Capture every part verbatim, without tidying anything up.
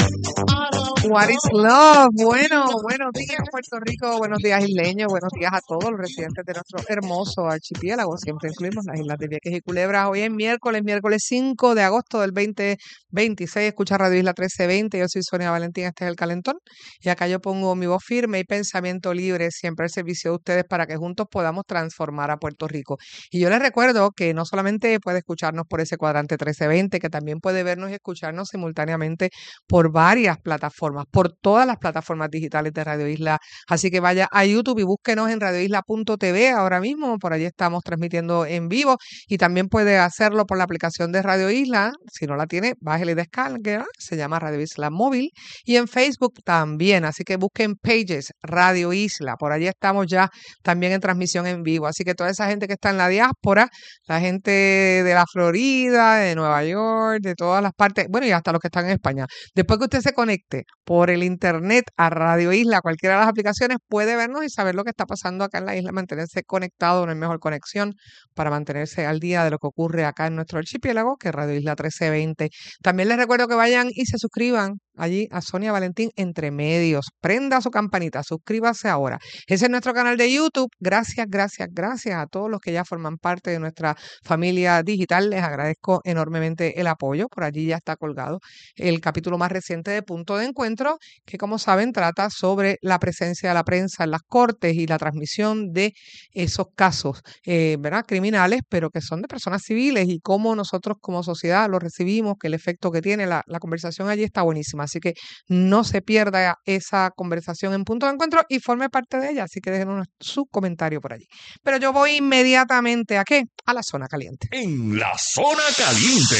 What is love? Bueno, buenos días Puerto Rico, buenos días isleños, buenos días a todos los residentes de nuestro hermoso archipiélago. Siempre incluimos las islas de Vieques y Culebra. Hoy es miércoles, miércoles cinco de agosto del veinte veintiséis. Escucha Radio Isla trece veinte. Yo soy Sonia Valentín, este es el Calentón. Y acá yo pongo mi voz firme y pensamiento libre, siempre al servicio de ustedes para que juntos podamos transformar a Puerto Rico. Y yo les recuerdo que no solamente puede escucharnos por ese cuadrante trece veinte, que también puede vernos y escucharnos simultáneamente por varias plataformas, por todas las plataformas digitales de Radio Isla. Así que vaya a YouTube y búsquenos en radio isla punto t v ahora mismo. Por allí estamos transmitiendo en vivo y también puede hacerlo por la aplicación de Radio Isla. Si no la tiene, bájale y descargue. Se llama Radio Isla Móvil. Y en Facebook también. Así que busquen Pages Radio Isla. Por allí estamos ya también en transmisión en vivo. Así que toda esa gente que está en la diáspora, la gente de la Florida, de Nueva York, de todas las partes, bueno, y hasta los que están en España. Después que usted se conecte por el internet a Radio Isla, cualquiera de las aplicaciones, puede vernos y saber lo que está pasando acá en la isla, mantenerse conectado, no hay mejor conexión para mantenerse al día de lo que ocurre acá en nuestro archipiélago, que es Radio Isla trece veinte. También les recuerdo que vayan y se suscriban allí a Sonia Valentín Entre Medios. Prenda su campanita, suscríbase ahora. Ese es nuestro canal de YouTube. Gracias, gracias, gracias a todos los que ya forman parte de nuestra familia digital. Les agradezco enormemente el apoyo. Por allí ya está colgado el capítulo más reciente de Punto de Encuentro, que como saben trata sobre la presencia de la prensa en las cortes y la transmisión de esos casos, eh, ¿verdad? criminales, pero que son de personas civiles y cómo nosotros como sociedad lo recibimos, que el efecto que tiene. La, la conversación allí está buenísima, así que no se pierda esa conversación en Punto de Encuentro y forme parte de ella, así que dejen su comentario por allí. Pero yo voy inmediatamente ¿a qué? A la zona caliente. En la zona caliente.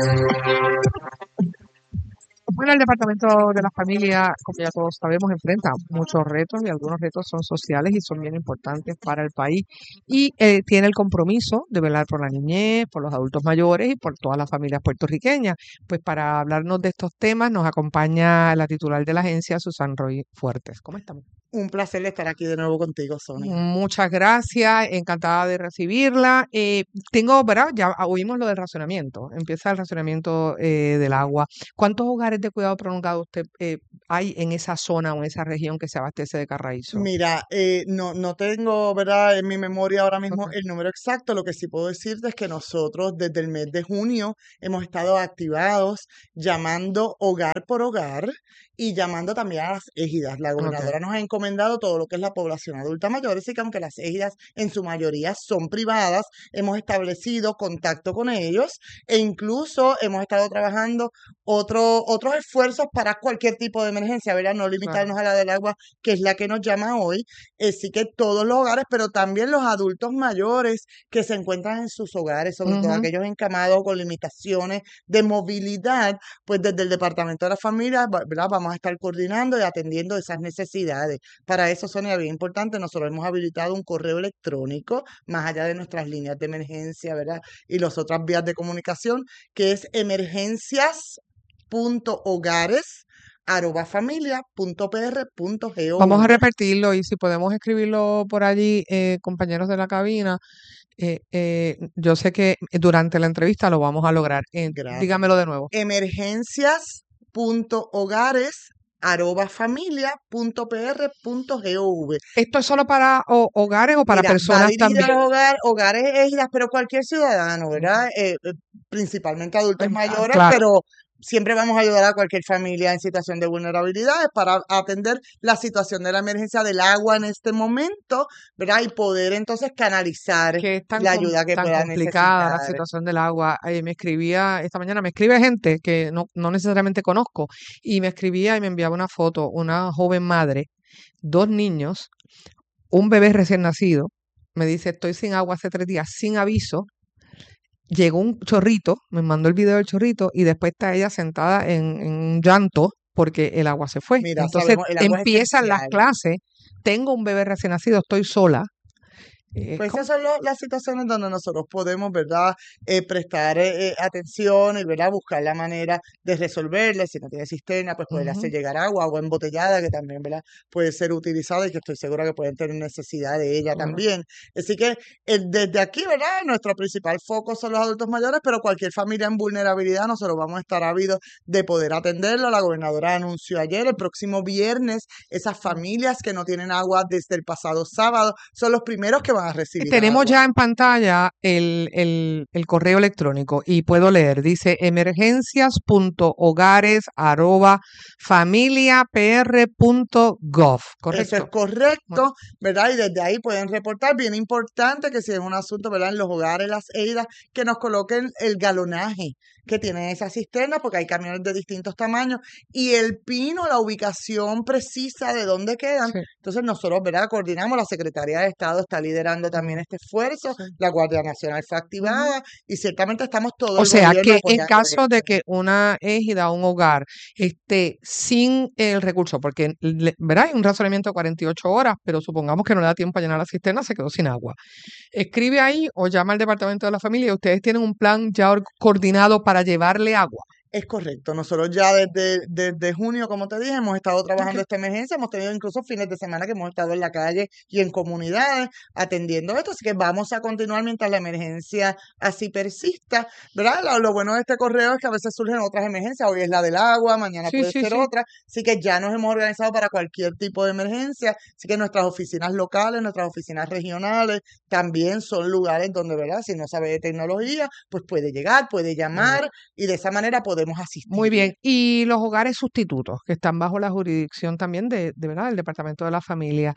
Bueno, el Departamento de la Familia, como ya todos sabemos, enfrenta muchos retos y algunos retos son sociales y son bien importantes para el país. Y eh, tiene el compromiso de velar por la niñez, por los adultos mayores y por todas las familias puertorriqueñas. Pues para hablarnos de estos temas nos acompaña la titular de la agencia, Susan Roy Fuertes. ¿Cómo estamos? Un placer estar aquí de nuevo contigo, Sonia. Muchas gracias, encantada de recibirla. Eh, tengo, ¿verdad? Ya oímos lo del racionamiento. Empieza el racionamiento eh, del agua. ¿Cuántos hogares de cuidado prolongado usted eh, hay en esa zona o en esa región que se abastece de Carraízo? Mira, eh, no, no tengo, ¿verdad?, en mi memoria ahora mismo Okay. el número exacto. Lo que sí puedo decirte es que nosotros desde el mes de junio hemos estado activados llamando hogar por hogar y llamando también a las égidas. La gobernadora Okay. nos ha encomendado todo lo que es la población adulta mayor, así que aunque las égidas en su mayoría son privadas, hemos establecido contacto con ellos e incluso hemos estado trabajando otro, otros esfuerzos para cualquier tipo de emergencia, ¿verdad? No limitarnos Claro. a la del agua, que es la que nos llama hoy. Así que todos los hogares, pero también los adultos mayores que se encuentran en sus hogares, sobre todo Ujú. aquellos encamados con limitaciones de movilidad, pues desde el Departamento de la Familia, va- ¿verdad? Vamos a estar coordinando y atendiendo esas necesidades. Para eso, Sonia, bien importante, nosotros hemos habilitado un correo electrónico, más allá de nuestras líneas de emergencia, ¿verdad? Y las otras vías de comunicación, que es emergencias.hogares arroba familia punto p r punto gov. Vamos a repetirlo y si podemos escribirlo por allí, eh, compañeros de la cabina, eh, eh, yo sé que durante la entrevista lo vamos a lograr. Eh, Gracias. dígamelo de nuevo. Emergencias.hogares arroba familia punto p r punto gov. ¿Esto es solo para ho- hogares o para Mira, va personas dirigido a también? los hogar, hogares égidas, pero cualquier ciudadano, ¿verdad? Eh, eh, principalmente adultos Eh, ah, mayores, claro. pero siempre vamos a ayudar a cualquier familia en situación de vulnerabilidades para atender la situación de la emergencia del agua en este momento, ¿verdad? Y poder entonces canalizar Que es tan, la com- ayuda que tan pueda complicada la necesitar. situación del agua. Eh, me escribía, esta mañana me escribe gente que no, no necesariamente conozco y me escribía y me enviaba una foto, una joven madre, dos niños, un bebé recién nacido. Me dice, estoy sin agua hace tres días, sin aviso. Llegó un chorrito, me mandó el video del chorrito y después está ella sentada en, en un llanto porque el agua se fue. Mira, Entonces sabemos, el agua es empiezan las esencial. clases, tengo un bebé recién nacido, estoy sola. Es Pues como- esas son lo- las situaciones donde nosotros podemos, ¿verdad? Eh, prestar eh, eh, atención y, ¿verdad? Buscar la manera de resolverle. Si no tiene cisterna, pues poder hacer Ujú. llegar agua, agua embotellada, que también, ¿verdad? Puede ser utilizada y que estoy segura que pueden tener necesidad de ella Claro. también. Así que eh, desde aquí, ¿verdad? Nuestro principal foco son los adultos mayores, pero cualquier familia en vulnerabilidad, nosotros vamos a estar ávidos de poder atenderlo. La gobernadora anunció ayer, el próximo viernes, esas familias que no tienen agua desde el pasado sábado son los primeros que van a Y recibir tenemos agua. ya en pantalla el, el, el correo electrónico y puedo leer, dice emergencias.hogares arroba familiapr.gov, Eso es ¿correcto? Bueno, correcto, ¿verdad? Y desde ahí pueden reportar. Bien importante que si es un asunto, ¿verdad? En los hogares, las EIDAS, que nos coloquen el galonaje que tienen esas cisternas, porque hay camiones de distintos tamaños, y el pino, la ubicación precisa de dónde quedan. sí, Entonces nosotros, ¿verdad? Coordinamos, la Secretaría de Estado está liderando también mm, este esfuerzo, sí. la Guardia Nacional fue Ujú. activada y ciertamente estamos todo O el sea gobierno que en apoyando caso de esto. que una égida o un hogar esté sin el recurso, porque le- ¿verdad? Hay un razonamiento de cuarenta y ocho horas, pero supongamos que no le da tiempo a llenar la cisterna, se quedó sin agua. Escribe ahí o llama al departamento de la familia y ustedes tienen un plan ya or- coordinado para llevarle agua. Es correcto. Nosotros ya desde, desde junio, como te dije, hemos estado Ok. trabajando esta emergencia. Hemos tenido incluso fines de semana que hemos estado en la calle y en comunidades atendiendo esto. Así que vamos a continuar mientras la emergencia así persista, ¿verdad? Lo, lo bueno de este correo es que a veces surgen otras emergencias. Hoy es la del agua, mañana Sí, puede sí, ser sí. otra. Así que ya nos hemos organizado para cualquier tipo de emergencia. Así que nuestras oficinas locales, nuestras oficinas regionales, también son lugares donde, ¿verdad? Si no sabe de tecnología, pues puede llegar, puede Muy bien. llamar y de esa manera podemos Muy asistirle. bien. Y los hogares sustitutos, que están bajo la jurisdicción también de, de verdad, del Departamento de la Familia,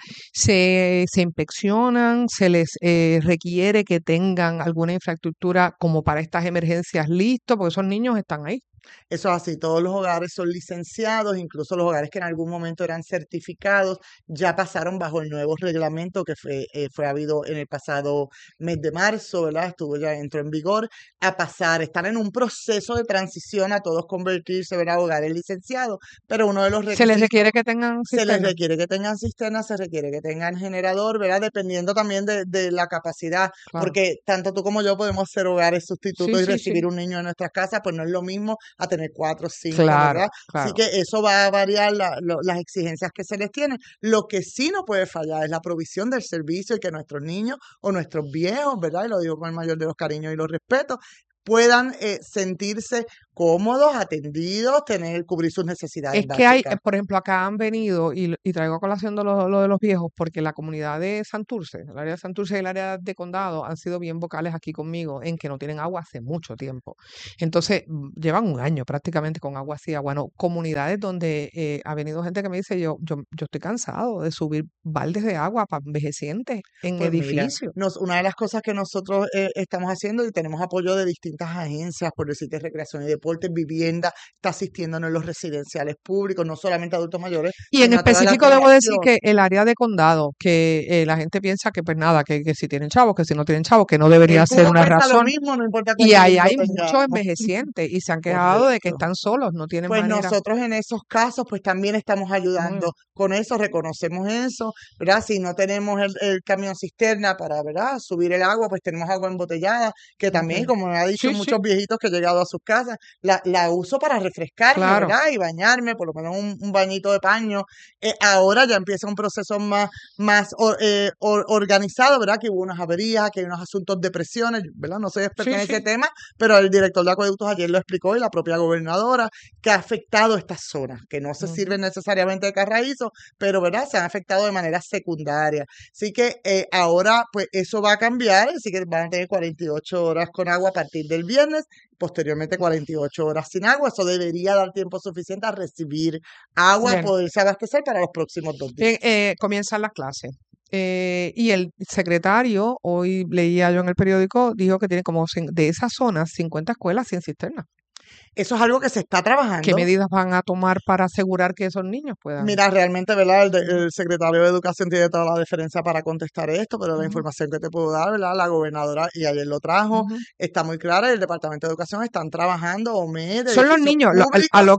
se, se inspeccionan, se les eh, requiere que tengan alguna infraestructura como para estas emergencias listo, porque esos niños están ahí. Eso es así, todos los hogares son licenciados, incluso los hogares que en algún momento eran certificados, ya pasaron bajo el nuevo reglamento que fue, eh, fue habido en el pasado mes de marzo, ¿verdad? Estuvo ya, entró en vigor, a pasar, están en un proceso de transición a todos convertirse, ¿verdad? Hogares licenciados, pero uno de los Se les requisitos requiere que tengan se les cisterna. requiere que tengan cisterna, se requiere que tengan generador, ¿verdad? Dependiendo también de, de la capacidad, Claro. porque tanto tú como yo podemos ser hogares Sí, sustitutos y sí, recibir sí. un niño en nuestras casas, pues no es lo mismo a tener cuatro o cinco, Claro, ¿verdad? Así claro. que eso va a variar la- lo- las exigencias que se les tienen. Lo que sí no puede fallar es la provisión del servicio y que nuestros niños o nuestros viejos, ¿verdad? Y lo digo con el mayor de los cariños y los respetos, puedan eh, sentirse cómodos, atendidos, tener, cubrir sus necesidades Es que hay, eh, básicas. por ejemplo, acá han venido, y, lo- y traigo a colación de lo, lo de los viejos, porque la comunidad de Santurce, el área de Santurce y el área de Condado han sido bien vocales aquí conmigo en que no tienen agua hace mucho tiempo. Entonces, mm, llevan un año prácticamente con agua así, agua no. Comunidades donde eh, ha venido gente que me dice, yo, yo, yo estoy cansado de subir baldes de agua para envejecientes en Pues mira, edificios. nos, una de las cosas que nosotros eh, estamos haciendo y tenemos apoyo de distintas agencias, por decirte recreación y deportes, vivienda, está asistiéndonos en los residenciales públicos, no solamente a adultos mayores, Y en sino a toda la específico debo decir población. que el área de condado, que eh, la gente piensa que pues nada, que, que si tienen chavos, que si no tienen chavos, que no debería El ser cubo una pesa lo razón. mismo, no importa Y cuánto ahí dinero hay muchos tengamos. envejecientes y se han quejado de que Correcto. están solos, no tienen Pues manera. nosotros en esos casos, pues también estamos Muy ayudando bien. con eso, reconocemos eso, ¿verdad? Si no tenemos el, el camión cisterna para, ¿verdad? Subir el agua, pues tenemos agua embotellada, que también, Ok. como me ha dicho Sí, sí, muchos viejitos que he llegado a sus casas, la, la uso para refrescarme, claro. ¿verdad? Y bañarme, por lo menos un, un bañito de paño. Eh, ahora ya empieza un proceso más, más or- eh, or- organizado, ¿verdad? Que hubo unas averías, que hay unos asuntos de presiones, ¿verdad? No soy experta Sí, en ese sí. tema, pero el director de acueductos ayer lo explicó y la propia gobernadora que ha afectado estas zonas, que no se Ujú. sirven necesariamente de carraízo, pero ¿verdad? Se han afectado de manera secundaria. Así que eh, ahora pues eso va a cambiar, así que van a tener cuarenta y ocho horas con agua a partir del viernes, posteriormente cuarenta y ocho horas sin agua. Eso debería dar tiempo suficiente a recibir agua, Bueno, poderse abastecer para los próximos dos bien, días. eh, comienzan las clases. Eh, y el secretario, hoy leía yo en el periódico, dijo que tiene como cin- de esas zonas cincuenta escuelas sin cisterna. Eso es algo que se está ¿Qué trabajando. medidas van a tomar para asegurar que esos niños puedan? Mira, realmente, ¿verdad? El, de- Ujú, el secretario de Educación tiene toda la deferencia para contestar esto, pero la ujú, información que te puedo dar, ¿verdad? La gobernadora, y ayer lo trajo, ujú. está muy clara, y el Departamento de Educación están trabajando, O M E, de Son los edificios niños, lo- al- a públicos, lo que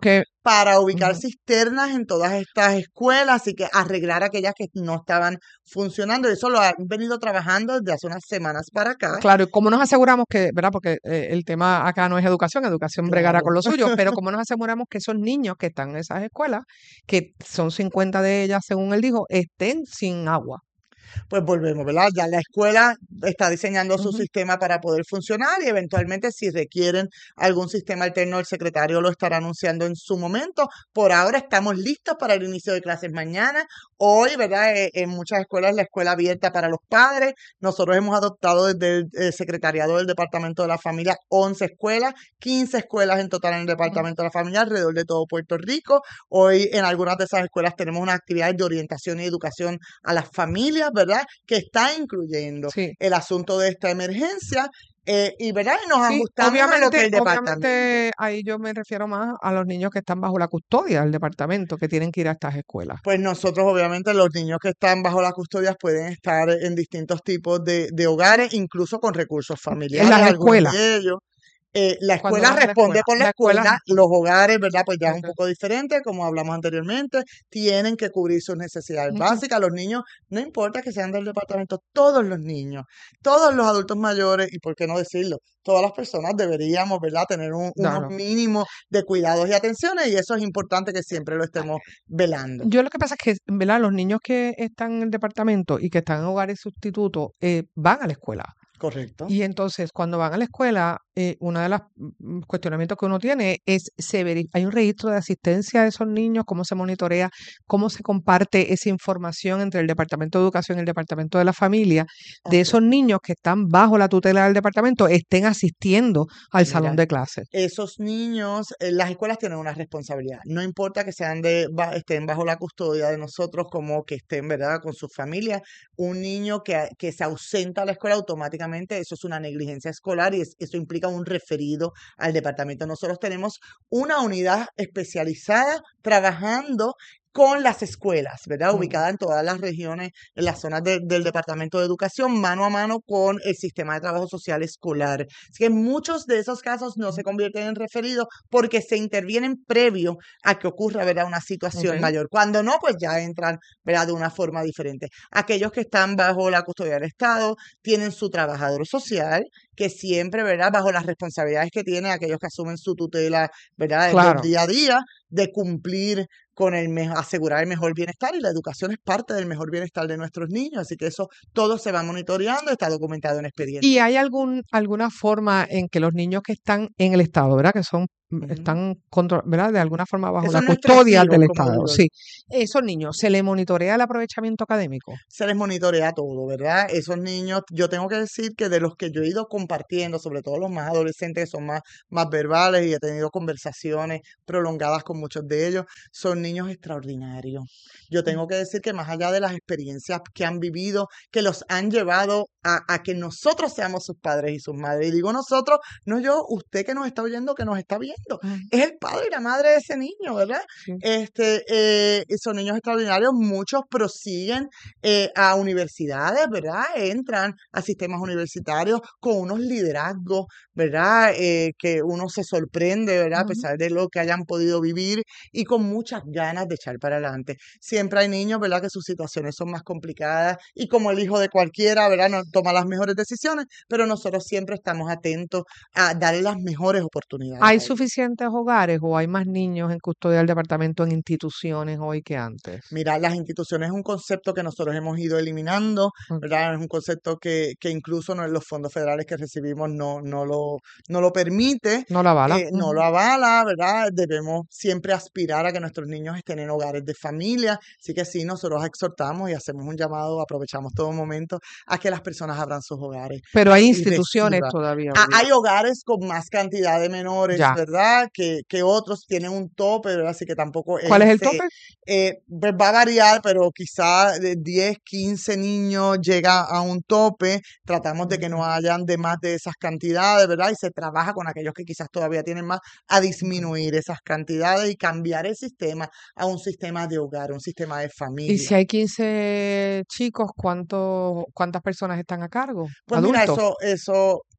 para ubicar Ujú. cisternas en todas estas escuelas y que arreglar aquellas que no estaban funcionando. Eso lo han venido trabajando desde hace unas semanas para acá. Claro, ¿y cómo nos aseguramos que, verdad? Porque eh, el tema acá no es educación, educación bregará Claro. con lo suyo, pero cómo nos aseguramos que esos niños que están en esas escuelas, que son cincuenta de ellas, según él dijo, estén sin agua? Pues volvemos, ¿verdad? Ya la escuela está diseñando su Ujú. sistema para poder funcionar y eventualmente si requieren algún sistema alterno, el secretario lo estará anunciando en su momento. Por ahora estamos listos para el inicio de clases mañana. Hoy, ¿verdad? Eh, En muchas escuelas la escuela abierta para los padres. Nosotros hemos adoptado desde el eh, secretariado del Departamento de la Familia once escuelas, quince escuelas en total en el Ujú. Departamento de la Familia alrededor de todo Puerto Rico. Hoy en algunas de esas escuelas tenemos unas actividades de orientación y educación a las familias, ¿verdad? Que está incluyendo Sí. el asunto de esta emergencia eh, y, ¿verdad? Y nos Sí, ajustamos a lo que obviamente, el departamento. obviamente ahí yo me refiero más a los niños que están bajo la custodia del departamento, que tienen que ir a estas escuelas. Pues nosotros, obviamente, los niños que están bajo la custodia pueden estar en distintos tipos de, de hogares, incluso con recursos En familiares, las algunos escuelas, de ellos. Eh, la cuando escuela van a la responde escuela. por la La escuela, escuela, los hogares, ¿verdad? Pues ya es un ok. poco diferente, como hablamos anteriormente, tienen que cubrir sus necesidades Ok. básicas. Los niños, no importa que sean del departamento, todos los niños, todos los adultos mayores, y por qué no decirlo, todas las personas deberíamos, ¿verdad? Tener un- unos Claro. mínimos de cuidados y atenciones, y eso es importante que siempre lo estemos velando. Yo lo que pasa es que, ¿verdad? Los niños que están en el departamento y que están en hogares sustitutos eh, van a la escuela. Correcto. Y entonces, cuando van a la escuela, eh, uno de los mm, cuestionamientos que uno tiene es, se veri- hay un registro de asistencia de esos niños, cómo se monitorea, cómo se comparte esa información entre el Departamento de Educación y el Departamento de la Familia, de Ok. esos niños que están bajo la tutela del departamento, estén asistiendo al salón Mira, de clases. esos niños, eh, las escuelas tienen una responsabilidad. No importa que sean de, ba- estén bajo la custodia de nosotros, como que estén, ¿verdad?, con sus familias. Un niño que, a- que se ausenta a la escuela automáticamente, eso es una negligencia escolar y es- eso implica un referido al departamento. Nosotros tenemos una unidad especializada trabajando con las escuelas, ¿verdad? Mm. Ubicada en todas las regiones, en las zonas de- del Departamento de Educación, mano a mano con el sistema de trabajo social escolar. Así que muchos de esos casos no se convierten en referidos porque se intervienen previo a que ocurra, ¿verdad?, una situación Ok. mayor. Cuando no, pues ya entran, ¿verdad?, de una forma diferente. Aquellos que están bajo la custodia del Estado tienen su trabajador social, que siempre, ¿verdad?, bajo las responsabilidades que tienen aquellos que asumen su tutela, ¿verdad?, del Claro. día a día, de cumplir con el me- asegurar el mejor bienestar y la educación es parte del mejor bienestar de nuestros niños, así que eso todo se va monitoreando, está documentado en expediente. ¿Y hay algún, alguna forma en que los niños que están en el Estado, ¿verdad? Que son, mm, Ujú. están, contro- ¿verdad? De alguna forma bajo Esos la son nuestros custodia hijos, del como Estado, digo. sí. Esos niños, ¿se les monitorea el aprovechamiento académico? Se les monitorea todo, ¿verdad? Esos niños, yo tengo que decir que de los que yo he ido compartiendo, sobre todo los más adolescentes, que son más, más verbales y he tenido conversaciones prolongadas con muchos de ellos, son niños extraordinarios. Yo Mm. tengo que decir que más allá de las experiencias que han vivido, que los han llevado a, a que nosotros seamos sus padres y sus madres, y digo nosotros, no yo, usted que nos está oyendo, que nos está viendo, Mm, es el padre y la madre de ese niño, ¿verdad? sí. Este, eh, son niños extraordinarios, muchos prosiguen eh, a universidades, ¿verdad? Entran a sistemas universitarios con unos liderazgos, ¿verdad? Eh, que uno se sorprende, ¿verdad? A Ujú. pesar de lo que hayan podido vivir y con muchas ganas de echar para adelante. Siempre hay niños, ¿verdad? Que sus situaciones son más complicadas y como el hijo de cualquiera, ¿verdad? No toma las mejores decisiones, pero nosotros siempre estamos atentos a darle las mejores oportunidades ¿Hay a ellos. suficientes hogares o hay más niños en custodia del departamento en instituciones hoy que antes? Mira, las instituciones es un concepto que nosotros hemos ido eliminando, Mm, ¿verdad? Es un concepto que, que incluso no en los fondos federales que recibimos no, no lo, no lo permite, No la bala. eh, no Ujú. lo avala, ¿verdad? Debemos siempre aspirar a que nuestros niños estén en hogares de familia. Así que sí, nosotros exhortamos y hacemos un llamado, aprovechamos todo momento a que las personas abran sus hogares Pero hay y instituciones reciban. todavía, Ah, Olivia. hay hogares con más cantidad de menores, Ya. ¿verdad? Que, que otros tienen un tope, ¿verdad? Así que tampoco es ¿Cuál es el ese, tope? eh, pues va a variar, pero quizá de diez, quince niños llega a un tope. Tratamos de que no Ok, hayan de más de esas cantidades, ¿verdad? Y se trabaja con aquellos que quizás todavía tienen más a ok. disminuir esas cantidades y cambiar el sistema a un sistema de hogar, un sistema de Y familia. si hay quince chicos, ¿cuánto, ¿cuántas personas están a cargo? Pues mira, Adultos. eso, eso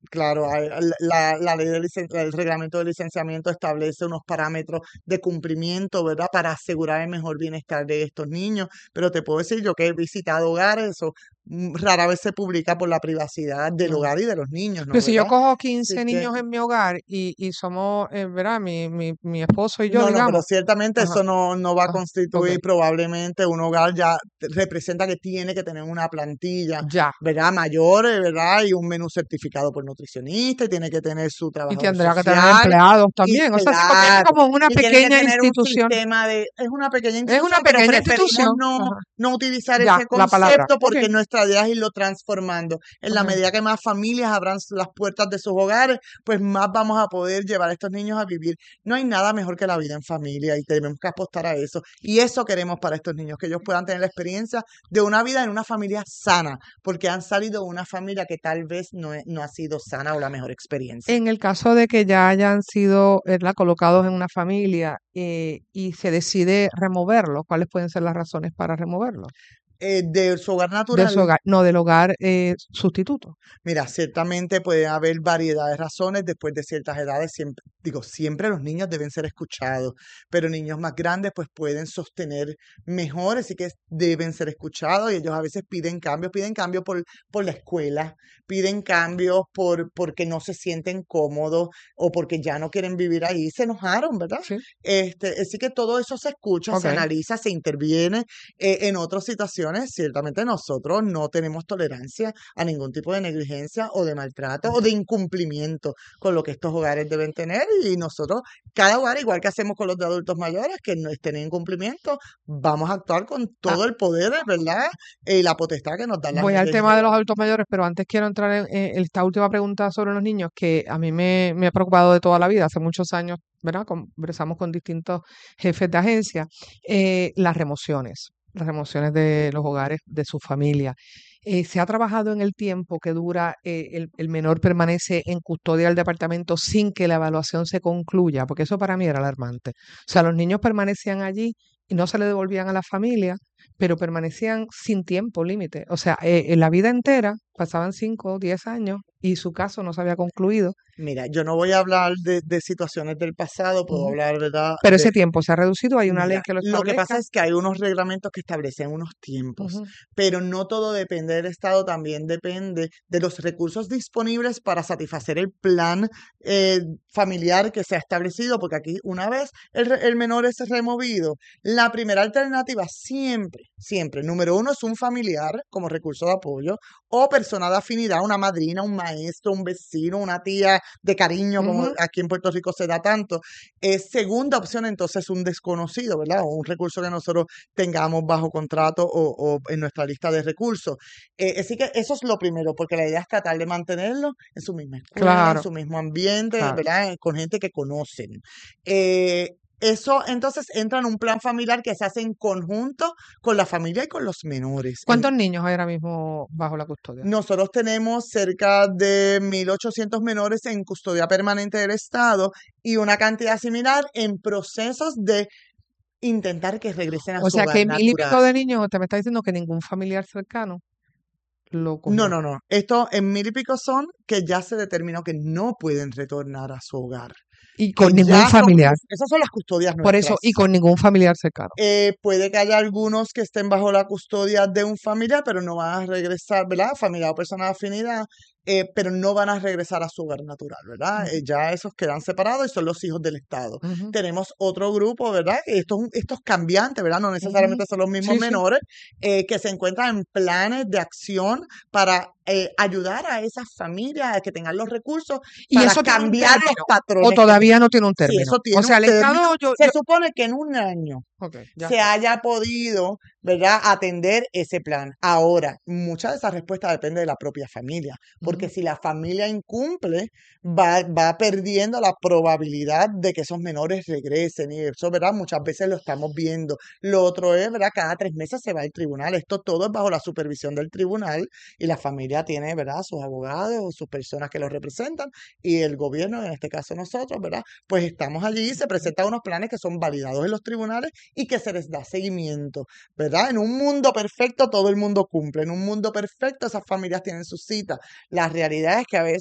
Claro, hay- la, la ley de licen- el reglamento de licenciamiento establece unos parámetros de cumplimiento, ¿verdad? Para asegurar el mejor bienestar de estos niños. Pero te puedo decir, yo que he visitado hogares, eso mm, rara vez se publica por la privacidad del No. hogar y de los niños, ¿no? Pero si yo ¿Verdad? cojo Así quince que, niños en mi hogar y, y somos, eh, ¿verdad? Mi, mi, mi esposo y yo, no, no, pero digamos. ciertamente Ajá, eso no, no va a ajá, ok, constituir probablemente un hogar ya te- representa que tiene que tener una plantilla, ya. ¿verdad? Mayor, eh, ¿verdad? Y un menú certificado por nutricionista y tiene que tener su Y trabajador tendrá que tener social. empleados Y también. O sea, se convierte claro, como en una y tiene que pequeña tener un institución. sistema de, es una pequeña Es una institución, pero pequeña preferimos institución. no, Ajá, no utilizar ya, ese la palabra. concepto Ok, porque nuestra idea es irlo transformando. En la ok. medida que más familias abran las puertas de sus hogares, pues más vamos a poder llevar a estos niños a vivir. No hay nada mejor que la vida en familia y tenemos que apostar a eso. Y eso queremos para estos niños, que ellos puedan tener la experiencia de una vida en una familia sana, porque han salido de una familia que tal vez no, es- no ha sido sana o la mejor experiencia. En el caso de que ya hayan sido, ¿verdad? Colocados en una familia eh, y se decide removerlos, ¿cuáles pueden ser las razones para removerlos? Eh, de su hogar De su natural. hogar, no del hogar eh, sustituto. Mira, ciertamente puede haber variedad de razones después de ciertas edades. Siempre, digo, siempre los niños deben ser escuchados, pero niños más grandes pues pueden sostener mejor, así que deben ser escuchados y ellos a veces piden cambios, piden cambios por, por la escuela, piden cambios por, porque no se sienten cómodos o porque ya no quieren vivir ahí, se enojaron, ¿verdad? Sí, Este, así que todo eso se escucha, se ok. analiza, se interviene. Eh, en otras situaciones, ciertamente nosotros no tenemos tolerancia a ningún tipo de negligencia o de maltrato o de incumplimiento con lo que estos hogares deben tener y nosotros, cada hogar, igual que hacemos con los de adultos mayores, que no estén en incumplimiento, vamos a actuar con Ah, todo el poder, ¿verdad? Y la potestad que nos dan las voy al leyes. tema de los adultos mayores, pero antes quiero entrar en, en esta última pregunta sobre los niños que a mí me, me ha preocupado de toda la vida. Hace muchos años, ¿verdad? Conversamos con distintos jefes de agencia. Eh, las remociones, las remociones de los hogares, de su familia. Eh, se ha trabajado en el tiempo que dura, eh, el, el menor permanece en custodia del departamento sin que la evaluación se concluya, porque eso para mí era alarmante. O sea, los niños permanecían allí y no se le devolvían a la familia, pero permanecían sin tiempo límite. O sea, eh, en la vida entera pasaban cinco o diez años y su caso no se había concluido. Mira, yo no voy a hablar de, de situaciones del pasado, puedo Ujú. hablar, ¿verdad? Pero De, ese tiempo se ha reducido, hay una ley mira, que lo lo que pasa establezca. es que hay unos reglamentos que establecen unos tiempos, Ujú. pero no todo depende del Estado, también depende de los recursos disponibles para satisfacer el plan eh, familiar que se ha establecido, porque aquí una vez el, re- el menor es removido, la primera alternativa siempre, siempre, número uno es un familiar como recurso de apoyo o persona de afinidad, una madrina, un maestro, un vecino, una tía de cariño, como Ujú. aquí en Puerto Rico se da tanto. Eh, segunda opción, entonces, un desconocido, ¿verdad? O un recurso que nosotros tengamos bajo contrato o, o en nuestra lista de recursos. Eh, así que eso es lo primero, porque la idea es tratar de mantenerlo en su misma escuela, en Claro, su mismo ambiente, claro. ¿verdad? Eh, Con gente que conocen. Eh, eso entonces entra en un plan familiar que se hace en conjunto con la familia y con los menores. En- ¿Cuántos niños hay ahora mismo bajo la custodia? nosotros tenemos cerca de mil ochocientos menores en custodia permanente del Estado y una cantidad similar en procesos de intentar que regresen a O su sea, hogar que mil y natural. pico de niños, usted me está diciendo que ningún familiar cercano lo No, cogió. no, no. Esto en mil y pico son que ya se determinó que no pueden retornar a su hogar, Y que con ningún ya son, familiar. es- esas son las custodias Por eso, y nuestras. con ningún familiar cercano. Eh, puede que haya algunos que estén bajo la custodia de un familiar, pero no van a regresar, ¿verdad? Familiar o persona de afinidad, eh, pero no van a regresar a su hogar natural, ¿verdad? Ujú, Eh, ya esos quedan separados y son los hijos del Estado. ujú, Tenemos otro grupo, ¿verdad? Estos, estos cambiantes, ¿verdad? No ujú. necesariamente son los mismos Sí, sí. menores, eh, que se encuentran en planes de acción para eh, ayudar a esas familias a que tengan los recursos Y para eso tiene un cambiar los término, o patrones que todavía no tiene un sí, término. eso O tiene sea, un el término. Estado, yo, Se yo, supone que en un año ok, ya se está. haya podido, ¿verdad?, atender ese plan. Ahora, mucha de esa respuesta depende de la propia familia, porque Ujú. si la familia incumple, va, va perdiendo la probabilidad de que esos menores regresen y eso, ¿verdad? Muchas veces lo estamos viendo. Lo otro es, ¿verdad? Cada tres meses se va al tribunal. Esto todo es bajo la supervisión del tribunal y la familia tiene, ¿verdad?, sus abogados o sus personas que los representan y el gobierno, en este caso nosotros, ¿verdad? Pues estamos allí, se presentan unos planes que son validados en los tribunales y que se les da seguimiento, ¿verdad? En un mundo perfecto todo el mundo cumple, en un mundo perfecto esas familias tienen sus citas. La realidad es que a veces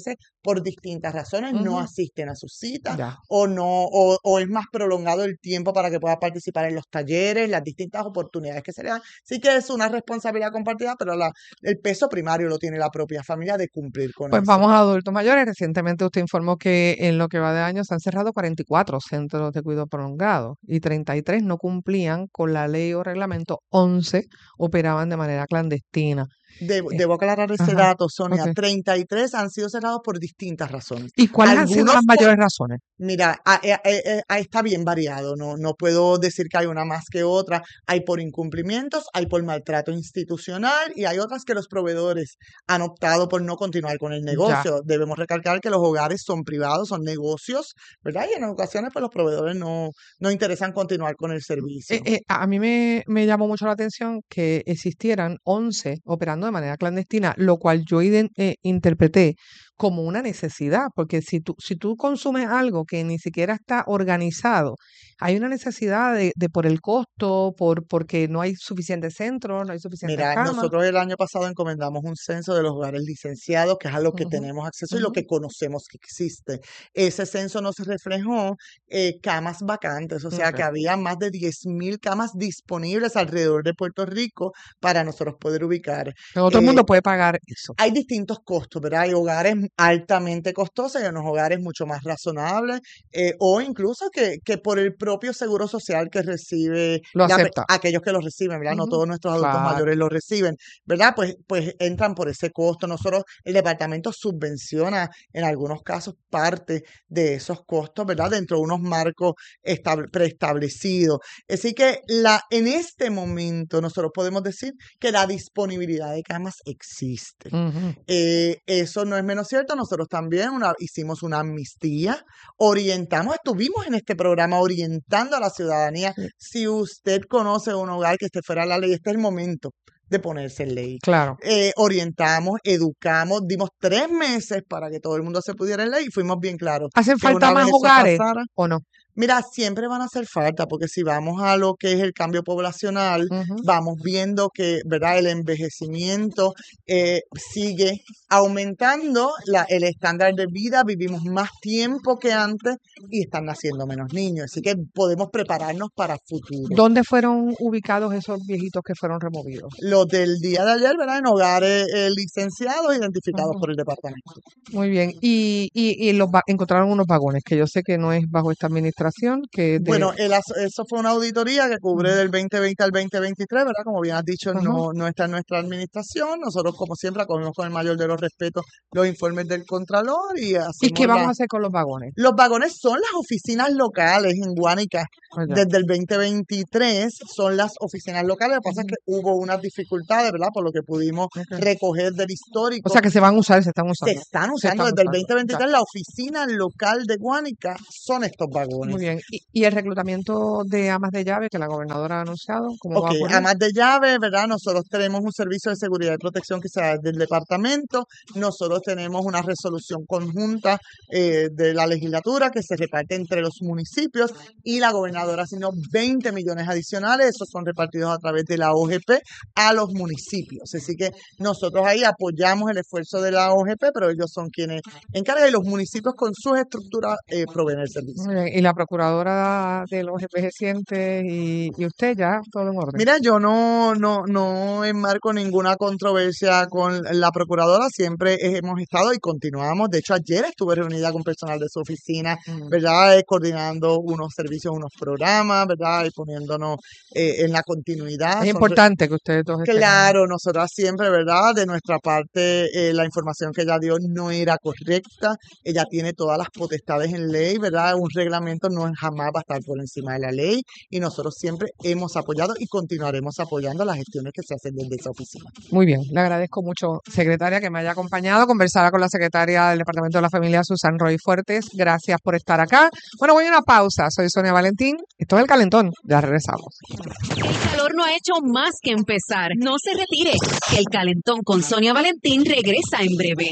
por distintas razones Ujú. no asisten a sus citas Ya. o no o, o es más prolongado el tiempo para que pueda participar en los talleres, las distintas oportunidades que se le dan. Sí que es una responsabilidad compartida, pero la, el peso primario lo tiene la propia familia de cumplir con Pues eso. vamos a adultos mayores. Recientemente usted informó que en lo que va de año se han cerrado cuarenta y cuatro centros de cuidado prolongado y treinta y tres no cumplían con la ley o reglamento, once operaban de manera clandestina. Debo, Eh, debo aclarar ese ajá, dato, Sonia. ok. treinta y tres han sido cerrados por distintas razones. ¿Y cuáles han sido Algunos las por, mayores razones? mira, a- a- a- a- está bien variado, no, no puedo decir que hay una más que otra. Hay por incumplimientos, hay por maltrato institucional y hay otras que los proveedores han optado por no continuar con el Ya. negocio. Debemos recalcar que los hogares son privados, son negocios, ¿verdad? Y en ocasiones pues los proveedores no, no interesan continuar con el Eh, servicio. eh, a mí me, me llamó mucho la atención que existieran once operando de manera clandestina, lo cual yo iden- eh, interpreté como una necesidad, porque si tú, si tú consumes algo que ni siquiera está organizado, hay una necesidad de, de por el costo, por porque no hay suficientes centros, no hay suficientes Mira, camas. nosotros el año pasado encomendamos un censo de los hogares licenciados, que es a lo que Ujú, tenemos acceso y lo ujú. que conocemos que existe. Ese censo nos reflejó eh, camas vacantes, o sea Ok. que había más de diez mil camas disponibles alrededor de Puerto Rico para nosotros poder ubicar. Que no todo el Eh, mundo puede pagar eso. hay distintos costos, ¿verdad? Hay hogares altamente costosos y hay unos hogares mucho más razonables, eh, o incluso que, que por el propio seguro social que recibe Lo la pe- acepta. aquellos que lo reciben, ¿verdad? No Ujú. todos nuestros adultos Claro. mayores lo reciben, ¿verdad? Pues, pues entran por ese costo. Nosotros, el departamento subvenciona en algunos casos parte de esos costos, ¿verdad? Dentro de unos marcos estab- preestablecidos. Así que la, en este momento nosotros podemos decir que la disponibilidad de camas existe. Ujú. Eh, eso no es menos cierto. Nosotros también una- hicimos una amnistía, orientamos, estuvimos en este programa orientando a la ciudadanía. Sí, Si usted conoce un hogar que esté fuera de la ley, este es el momento de ponerse en ley. claro. Eh, orientamos, educamos, dimos tres meses para que todo el mundo se pudiera en ley y fuimos bien claros ¿Hacen que falta una más vez eso hogares pasara, o no? mira, siempre van a hacer falta, porque si vamos a lo que es el cambio poblacional, Ujú. vamos viendo que, ¿verdad? El envejecimiento eh, sigue aumentando, la, el estándar de vida, vivimos más tiempo que antes y están naciendo menos niños, así que podemos prepararnos para futuro. ¿Dónde fueron ubicados esos viejitos que fueron removidos? Los del día de ayer, ¿verdad? En hogares eh, licenciados identificados Ujú. por el departamento. Muy bien. Y, y, y los va- encontraron unos vagones, que yo sé que no es bajo esta administración, que es de... Bueno, el as- eso fue una auditoría que cubre Ujú. del veinte veinte al veinte veintitrés, ¿verdad? Como bien has dicho, Ajá. no, no está en nuestra administración. Nosotros, como siempre, acogemos con el mayor de los respetos los informes del Contralor y ¿Y qué hacemos vamos a la... hacer con los vagones? Los vagones son las oficinas locales en Guánica. Allá. Desde el veinte veintitrés son las oficinas locales. Lo que pasa es Ujú. que hubo unas dificultades, ¿verdad? Por lo que pudimos Ok. recoger del O histórico. sea que se van a usar, se están Se usando. están Se usando están desde el usando. veinte Ya. veintitrés. La oficina local de Guánica son estos Muy vagones. bien. ¿Y, y el reclutamiento de amas de llave que la gobernadora ha anunciado? ¿Cómo va a Ok, ocurrir? además de llave, ¿verdad? Nosotros tenemos un servicio de seguridad y protección que se da del departamento. Nosotros tenemos una resolución conjunta eh, de la legislatura que se reparte entre los municipios y la gobernadora asignó veinte millones adicionales. Esos son repartidos a través de la O G P a los municipios. Así que nosotros ahí apoyamos el esfuerzo de la O G P, pero ellos son quienes encargan y los municipios con sus estructuras eh, proveen el servicio. Muy bien. Y la procuradora de los envejecientes y, y usted ya, todo en orden. Mira, yo no, no, no enmarco ninguna controversia con la procuradora, siempre hemos estado y continuamos. De hecho, ayer estuve reunida con personal de su oficina, Mm. ¿verdad? Eh, coordinando unos servicios, unos programas, ¿verdad? Y poniéndonos eh, en la continuidad. Es Son re- importante que ustedes dos estén. Claro, nosotras siempre, ¿verdad? De nuestra parte, eh, la información que ella dio no era correcta. Ella tiene todas las potestades en ley, ¿verdad? Un reglamento no jamás va a estar por encima de la ley y nosotros siempre hemos apoyado y continuaremos apoyando las gestiones que se hacen desde esa oficina. Muy bien, le agradezco mucho, secretaria, que me haya acompañado, conversara con la secretaria del Departamento de la Familia, Susan Roy Fuertes. Gracias por estar acá. Bueno, voy a una pausa. Soy Sonia Valentín. Esto es El Calentón. Ya regresamos. El calor no ha hecho más que empezar. No se retire, que el calentón con Sonia Valentín regresa en breve.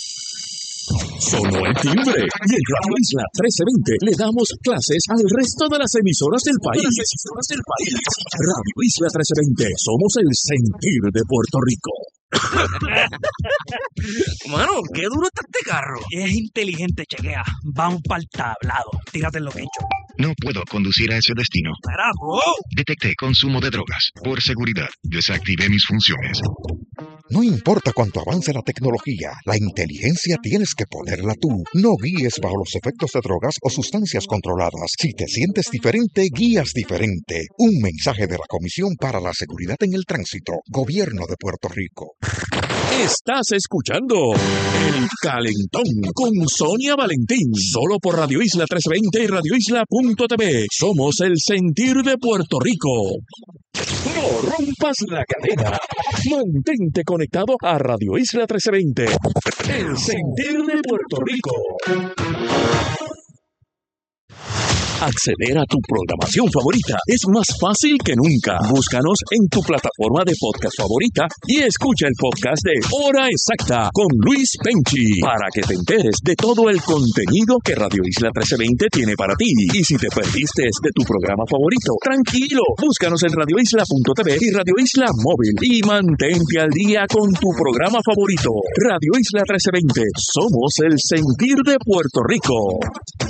Sonó el timbre y en Radio Isla trece veinte le damos clases al resto de las emisoras del país. Radio Isla trece veinte, somos el sentir de Puerto Rico. Mano, qué duro está este carro. Es inteligente, chequea. Vamos para el tablado. Tírate en lo que he hecho. No puedo conducir a ese destino. Espera, bro. Detecté consumo de drogas. Por seguridad, desactivé mis funciones. No importa cuánto avance la tecnología, la inteligencia tienes que ponerla tú. No guíes bajo los efectos de drogas o sustancias controladas. Si te sientes diferente, guías diferente. Un mensaje de la Comisión para la Seguridad en el Tránsito, Gobierno de Puerto Rico. Estás escuchando El Calentón con Sonia Valentín, solo por Radio Isla trescientos veinte y radio isla punto t v. Somos el sentir de Puerto Rico. No rompas la cadena. Mantente conectado a Radio Isla trescientos veinte, el sentir de Puerto Rico. Acceder a tu programación favorita es más fácil que nunca. Búscanos en tu plataforma de podcast favorita y escucha el podcast de Hora Exacta con Luis Penchi para que te enteres de todo el contenido que Radio Isla trece veinte tiene para ti. Y si te perdiste de tu programa favorito, tranquilo, búscanos en radio isla punto t v y Radio Isla Móvil y mantente al día con tu programa favorito. Radio Isla trece veinte, somos el sentir de Puerto Rico.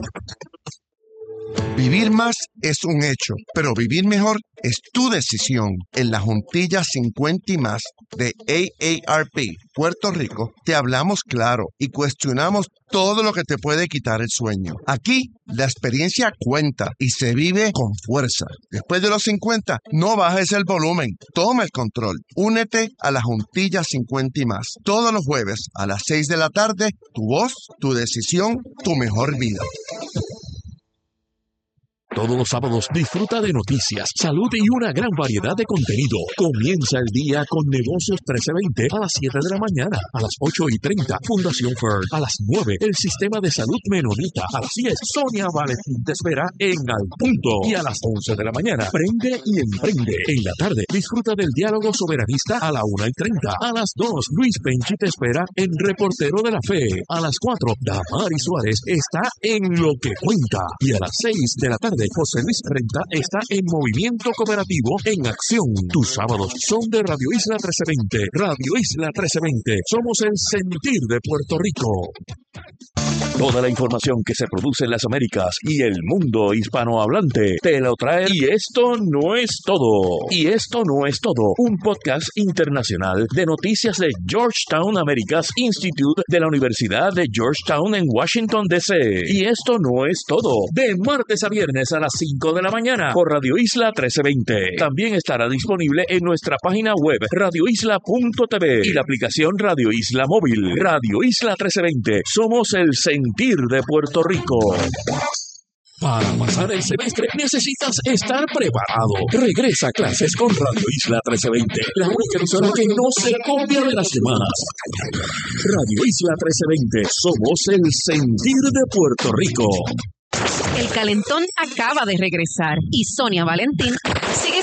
Vivir más es un hecho, pero vivir mejor es tu decisión. En la Juntilla cincuenta y más de A A R P Puerto Rico, te hablamos claro y cuestionamos todo lo que te puede quitar el sueño. Aquí, la experiencia cuenta y se vive con fuerza. Después de los cincuenta, no bajes el volumen, toma el control. Únete a la Juntilla cincuenta y más. Todos los jueves a las seis de la tarde, tu voz, tu decisión, tu mejor vida. Todos los sábados disfruta de noticias, salud y una gran variedad de contenido. Comienza el día con Negocios trece veinte a las siete de la mañana, a las ocho y treinta, Fundación Fern, a las nueve, el Sistema de Salud Menonita, a las diez, Sonia Valentín te espera en Al Punto, y a las once de la mañana, Prende y Emprende. En la tarde, disfruta del Diálogo Soberanista a la una y treinta, a las dos, Luis Penchi te espera en Reportero de la Fe, a las cuatro, Damari Suárez está en Lo que Cuenta, y a las seis de la tarde, José Luis Renta está en Movimiento Cooperativo en Acción. Tus sábados son de Radio Isla trece veinte. Radio Isla trece veinte. Somos el sentir de Puerto Rico. Toda la información que se produce en las Américas y el mundo hispanohablante te lo trae. Y esto no es todo. Y esto no es todo. Un podcast internacional de noticias de Georgetown Americas Institute de la Universidad de Georgetown en Washington, D C Y esto no es todo. De martes a viernes a las cinco de la mañana por Radio Isla trece veinte. También estará disponible en nuestra página web radio isla punto t v y la aplicación Radio Isla Móvil. Radio Isla trece veinte. Somos el sentir de Puerto Rico. Para pasar el semestre necesitas estar preparado. Regresa a clases con Radio Isla trece veinte, la única emisora que no se copia de las demás. Radio Isla trece veinte, somos el sentir de Puerto Rico. El calentón acaba de regresar y Sonia Valentín sigue